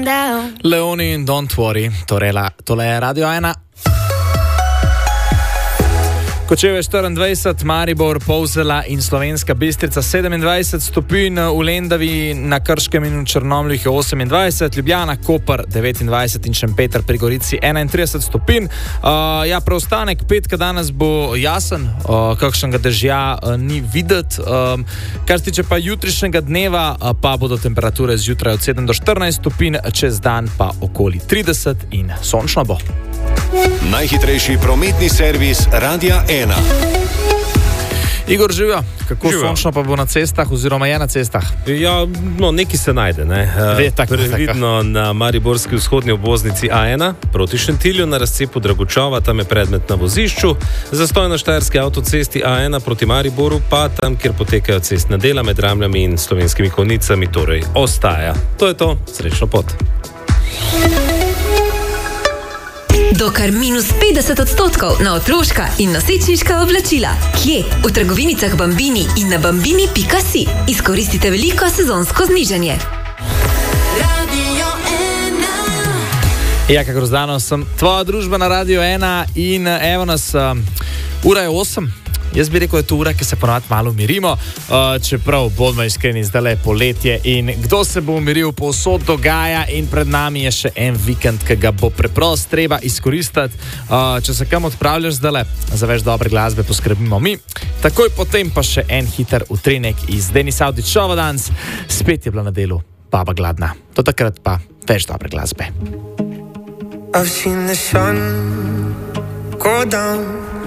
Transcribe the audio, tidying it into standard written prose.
down. Leoni in Don't Worry, tole je Radio 1. Kočevje 24, Maribor, Polzela in Slovenska Bistrica 27 stopinj, v Lendavi, na Krškem in v Črnomlju je 28, Ljubljana, Koper 29 in Šempeter pri Gorici 31 stopinj. Preostanek petka danes bo jasen, kakšnega dežja ni videti. Kar se tiče pa jutrišnjega dneva, pa bodo temperature zjutraj od 7 do 14 stopinj, čez dan pa okoli 30 in sončno bo. Najhitrejši prometni servis Radia 1. Igor, živijo, kako sončno pa bo na cestah oziroma je na cestah? Ja, nekaj se najde, ne. Previdno na mariborski vzhodni obvoznici A1 proti Šentilju na razcepu Dragočova, tam je predmet na vozišču, zastoj na štajerski avtocesti A1 proti Mariboru, pa tam, kjer potekajo cestna dela med Ramljami in Slovenskimi Konjicami, torej ostaja. To je to, srečno pot. Do kar -50% na otroška in nosečniška oblačila. Kje? V trgovinicah Bambini in na bambini.si. Izkoristite veliko sezonsko znižanje. Ja, kakor zdano, sem tvoja družba na Radio 1 in evo nas, ura je 8. Jaz bi rekel, da je to ura, ki se ponovadi malo umirimo, čeprav bodimo iskreni, zdaj je poletje in kdo se bo umiril, povsod dogaja in pred nami je še en vikend, ki ga bo preprosto treba izkoristiti. Če se kam odpravljaš zdaj, za več dobre glasbe poskrbimo mi. Takoj potem pa še en hiter utrinek iz Denis Avdićova danes. Spet je bila na delu Baba gladna. Do takrat pa več dobre glasbe. I've seen the sun go down